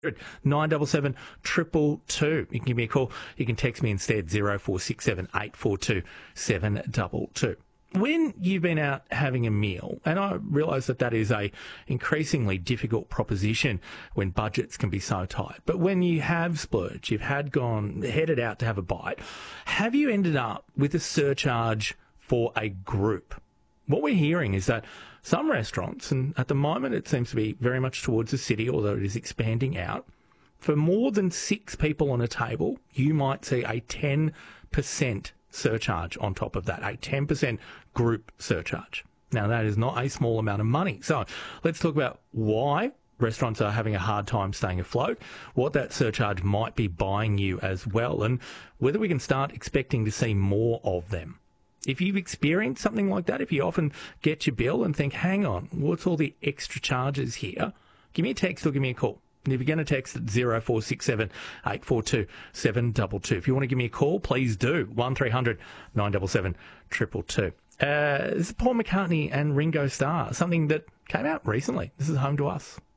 977 222. You can give me a call. You can text me instead, 0467 842 722. When you've been out having a meal, and I realise that is a increasingly difficult proposition when budgets can be so tight, but when you have splurged, you've headed out to have a bite, have you ended up with a surcharge for a group? What we're hearing is that some restaurants, and at the moment it seems to be very much towards the city, although it is expanding out, for more than 6 people on a table, you might see a 10% surcharge on top of that, a 10% group surcharge. Now, that is not a small amount of money. So let's talk about why restaurants are having a hard time staying afloat, what that surcharge might be buying you as well, and whether we can start expecting to see more of them. If you've experienced something like that, if you often get your bill and think, hang on, what's all the extra charges here? Give me a text or give me a call. And if you're going to text at 0467 842 722. If you want to give me a call, please do. 1300 977 222. This is Paul McCartney and Ringo Starr, something that came out recently. This is Home to Us.